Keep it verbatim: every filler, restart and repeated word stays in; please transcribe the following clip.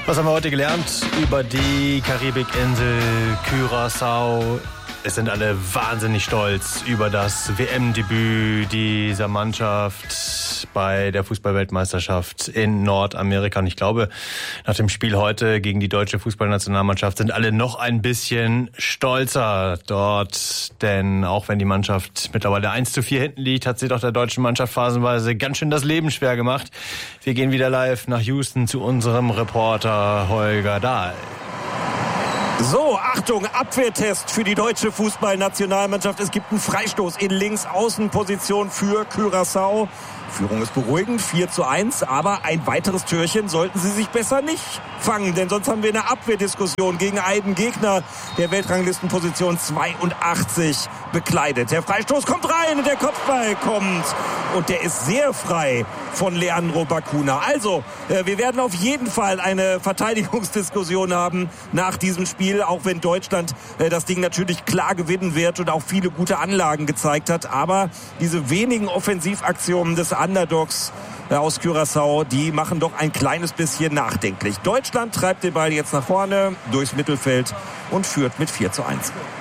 Was haben wir heute gelernt über die Karibikinsel Curaçao? Es sind alle wahnsinnig stolz über das W M-Debüt dieser Mannschaft bei der Fußballweltmeisterschaft in Nordamerika. Und ich glaube, nach dem Spiel heute gegen die deutsche Fußballnationalmannschaft sind alle noch ein bisschen stolzer dort. Denn auch wenn die Mannschaft mittlerweile eins zu vier hinten liegt, hat sie doch der deutschen Mannschaft phasenweise ganz schön das Leben schwer gemacht. Wir gehen wieder live nach Houston zu unserem Reporter Holger Dahl. So, Achtung, Abwehrtest für die deutsche Fußballnationalmannschaft. Es gibt einen Freistoß in Links-Außenposition für Curaçao. Führung ist beruhigend, vier zu eins, aber ein weiteres Türchen sollten sie sich besser nicht fangen, denn sonst haben wir eine Abwehrdiskussion gegen einen Gegner, der Weltranglistenposition zweiundachtzig bekleidet. Der Freistoß kommt rein und der Kopfball kommt und der ist sehr frei von Leandro Bacuna. Also, äh, wir werden auf jeden Fall eine Verteidigungsdiskussion haben nach diesem Spiel, auch wenn Deutschland äh, das Ding natürlich klar gewinnen wird und auch viele gute Anlagen gezeigt hat, aber diese wenigen Offensivaktionen des Underdogs aus Curaçao, die machen doch ein kleines bisschen nachdenklich. Deutschland treibt den Ball jetzt nach vorne durchs Mittelfeld und führt mit vier zu eins.